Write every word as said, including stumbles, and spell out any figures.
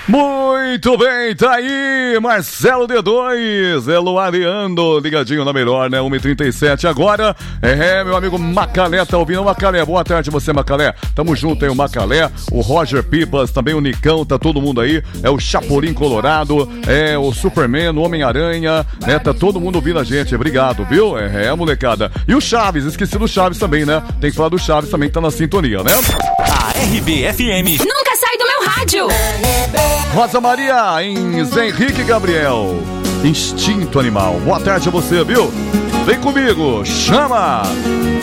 Muito bem, tá aí, Marcelo D dois, Eloariando, ligadinho na melhor, né, uma e trinta e sete agora, é, meu amigo Macalé, tá ouvindo? Macalé, boa tarde você, Macalé, tamo junto aí, o Macalé, o Roger Pipas, também o Nicão, tá todo mundo aí, é o Chapolin Colorado, é o Superman, o Homem-Aranha, né, tá todo mundo ouvindo a gente, obrigado, viu? É, é, molecada, e o Chaves, esqueci do Chaves também, né, tem que falar do Chaves também, que tá na sintonia, né? A R B F M nunca sai do meu rádio. Rosa Maria, em Zé Henrique Gabriel, Instinto Animal. Boa tarde a você, viu? Vem comigo, chama!